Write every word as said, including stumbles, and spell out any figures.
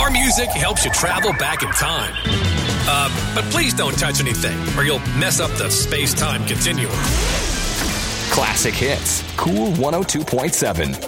Our music helps you travel back in time. Uh, but please don't touch anything, or you'll mess up the space-time continuum. Classic hits. Cool one oh two point seven.